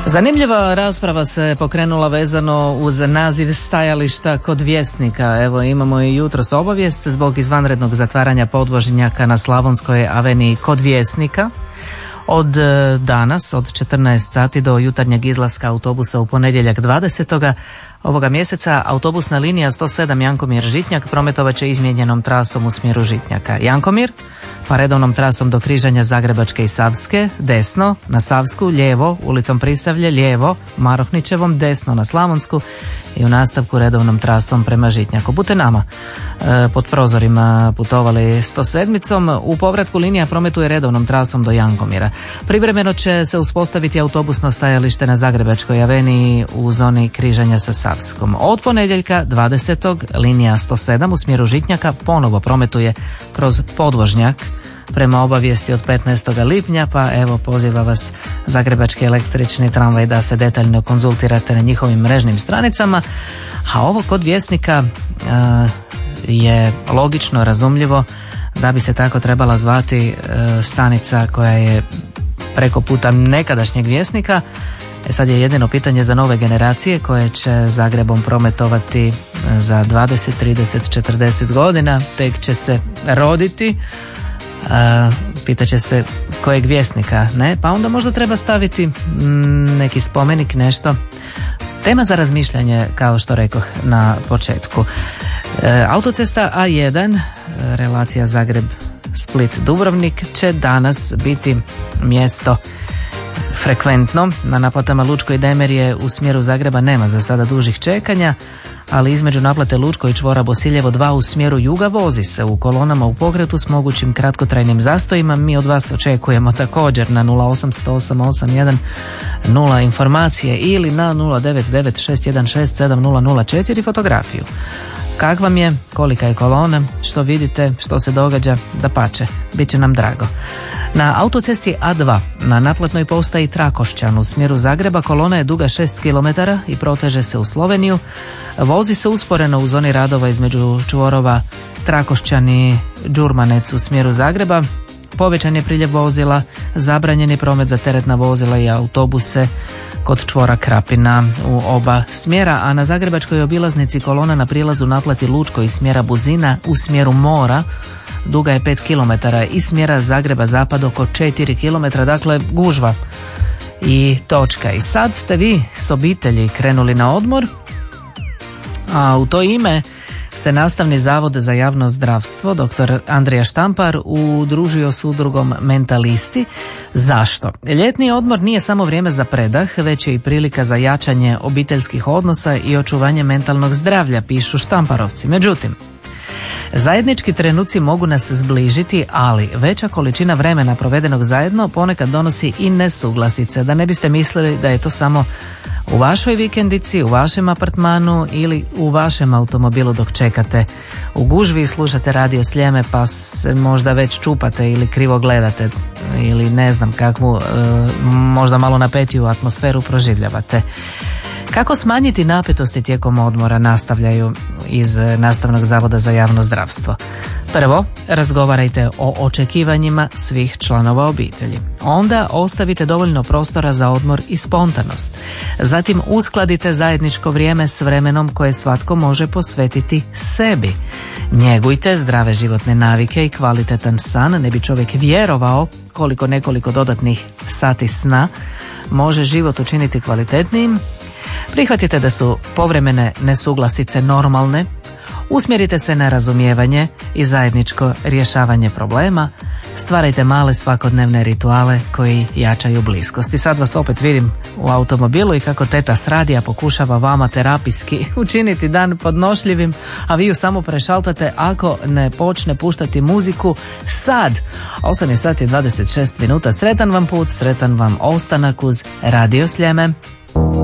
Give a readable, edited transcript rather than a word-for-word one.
Zanimljiva rasprava se pokrenula vezano uz naziv stajališta kod Vjesnika. Evo, imamo i jutros obavijest zbog izvanrednog zatvaranja podvožnjaka na Slavonskoj aveniji kod Vjesnika. Od danas, od 14 sati do jutarnjeg izlaska autobusa u ponedjeljak 20. ovoga mjeseca, autobusna linija 107 Jankomir-Žitnjak prometovat će izmijenjenom trasom u smjeru Žitnjaka. Jankomir, pa redovnom trasom do križanja Zagrebačke i Savske, desno na Savsku, lijevo ulicom Prisavlje, lijevo Marohnićevom, desno na Slavonsku i u nastavku redovnom trasom prema Žitnjaku. Bute nama pod prozorima putovali 107. U povratku linija prometuje redovnom trasom do Jankomira. Privremeno će se uspostaviti autobusno stajalište na Zagrebačkoj aveniji u zoni križanja sa Savskom. Od ponedjeljka 20. linija 107 u smjeru Žitnjaka ponovo prometuje kroz podvožnjak prema obavijesti od 15. lipnja, pa evo poziva vas Zagrebački električni tramvaj da se detaljno konzultirate na njihovim mrežnim stranicama. A ovo kod Vjesnika je logično, razumljivo da bi se tako trebala zvati stanica koja je preko puta nekadašnjeg Vjesnika. Sad je jedino pitanje za nove generacije koje će Zagrebom prometovati za 20, 30, 40 godina, tek će se roditi. Pitaće se kojeg Vjesnika, ne? Pa onda možda treba staviti neki spomenik, nešto. Tema za razmišljanje, kao što rekoh na početku. Autocesta A1, relacija Zagreb-Split-Dubrovnik, će danas biti mjesto frekventno. Na naplatama Lučko i Demerije u smjeru Zagreba nema za sada dužih čekanja, ali između naplate Lučko i čvora Bosiljevo 2 u smjeru juga vozi se u kolonama u pokretu s mogućim kratkotrajnim zastojima. Mi od vas očekujemo također na 0810810 informacije ili na 09961670004 fotografiju. Kak vam je, kolika je kolona, što vidite, što se događa, dapače, bit će nam drago. Na autocesti A2 na naplatnoj postaji Trakošćan u smjeru Zagreba kolona je duga 6 km i proteže se u Sloveniju. Vozi se usporeno u zoni radova između čvorova Trakošćan i Đurmanec u smjeru Zagreba. Povećan je priljev vozila, zabranjen je promet za teretna vozila i autobuse kod čvora Krapina u oba smjera, a na zagrebačkoj obilaznici kolona na prilazu naplati Lučko iz smjera Buzina u smjeru mora duga je 5 km i smjera Zagreba zapad oko 4 km, dakle gužva i točka. I sad ste vi s obitelji krenuli na odmor, a u to ime se Nastavni zavod za javno zdravstvo dr. Andrija Štampar udružio s udrugom Mentalisti. Zašto? Ljetni odmor nije samo vrijeme za predah, već je i prilika za jačanje obiteljskih odnosa i očuvanje mentalnog zdravlja, pišu Štamparovci. Međutim, zajednički trenuci mogu nas zbližiti, ali veća količina vremena provedenog zajedno ponekad donosi i nesuglasice, da ne biste mislili da je to samo u vašoj vikendici, u vašem apartmanu ili u vašem automobilu dok čekate u gužvi i slušate radio Sljeme pa se možda već čupate ili krivo gledate ili ne znam kakvu možda malo napetiju atmosferu proživljavate. Kako smanjiti napetosti tijekom odmora, nastavljaju iz Nastavnog zavoda za javno zdravstvo. Prvo, razgovarajte o očekivanjima svih članova obitelji. Onda ostavite dovoljno prostora za odmor i spontanost. Zatim uskladite zajedničko vrijeme s vremenom koje svatko može posvetiti sebi. Njegujte zdrave životne navike i kvalitetan san, ne bi čovjek vjerovao koliko nekoliko dodatnih sati sna može život učiniti kvalitetnijim. Prihvatite da su povremene nesuglasice normalne, usmjerite se na razumijevanje i zajedničko rješavanje problema, stvarajte male svakodnevne rituale koji jačaju bliskost. I sad vas opet vidim u automobilu i kako teta s radija pokušava vama terapijski učiniti dan podnošljivim, a vi ju samo prešaltate ako ne počne puštati muziku sad. 8 je sati 26 minuta. Sretan vam put, sretan vam ostanak uz Radio Sljeme.